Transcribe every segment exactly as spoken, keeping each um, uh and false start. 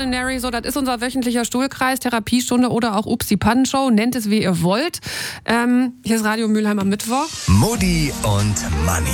Ordinary, so, das ist unser wöchentlicher Stuhlkreis, Therapiestunde oder auch Upsi Pannenshow, nennt es wie ihr wollt. Ähm, hier ist Radio Mülheim am Mittwoch. Mutti und Manni.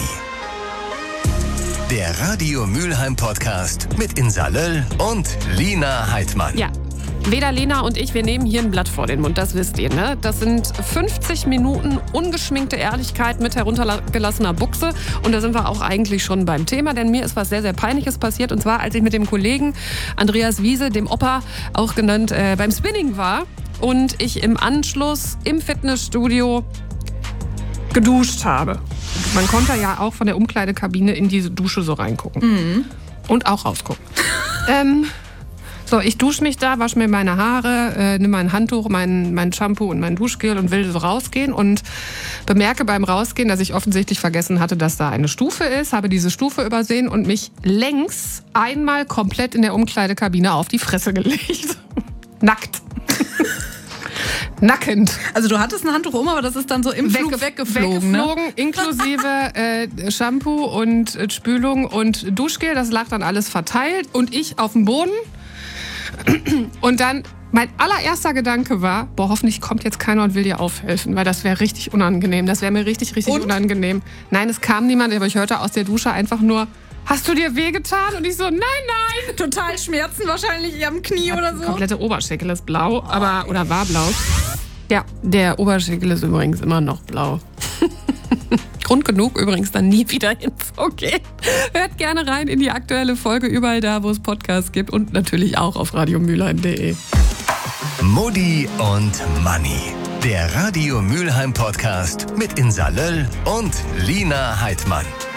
Der Radio Mülheim Podcast mit Insa Löll und Lina Heidmann. Ja. Weder Lena und ich, wir nehmen hier ein Blatt vor den Mund, das wisst ihr, ne? Das sind fünfzig Minuten ungeschminkte Ehrlichkeit mit heruntergelassener Buchse. Und da sind wir auch eigentlich schon beim Thema, denn mir ist was sehr, sehr Peinliches passiert. Und zwar, als ich mit dem Kollegen Andreas Wiese, dem Opa auch genannt, äh, beim Spinning war und ich im Anschluss im Fitnessstudio geduscht habe. Man konnte ja auch von der Umkleidekabine in diese Dusche so reingucken. Mhm. Und auch rausgucken. ähm... So, ich dusche mich da, wasche mir meine Haare, äh, nehme mein Handtuch, mein, mein Shampoo und mein Duschgel und will so rausgehen und bemerke beim Rausgehen, dass ich offensichtlich vergessen hatte, dass da eine Stufe ist, habe diese Stufe übersehen und mich längs einmal komplett in der Umkleidekabine auf die Fresse gelegt. Nackt. Nackend. Also du hattest ein Handtuch um, aber das ist dann so im Flug Wegge- weggeflogen, weggeflogen, ne? inklusive äh, Shampoo und äh, Spülung und Duschgel. Das lag dann alles verteilt und ich auf dem Boden. Und dann, mein allererster Gedanke war, boah, hoffentlich kommt jetzt keiner und will dir aufhelfen, weil das wäre richtig unangenehm. Das wäre mir richtig, richtig und? unangenehm. Nein, es kam niemand, aber ich hörte aus der Dusche einfach nur, hast du dir wehgetan? Und ich so, nein, nein. Total Schmerzen wahrscheinlich am Knie oder so. Der komplette Oberschenkel ist blau, aber, oder war blau. Ja, der Oberschenkel ist übrigens immer noch blau. Grund genug, übrigens dann nie wieder ins Okay. Hört gerne rein in die aktuelle Folge, überall da, wo es Podcasts gibt und natürlich auch auf radiomülheim punkt de. Mutti und Manni. Der Radio Mülheim Podcast mit Insa Löll und Lina Heidmann.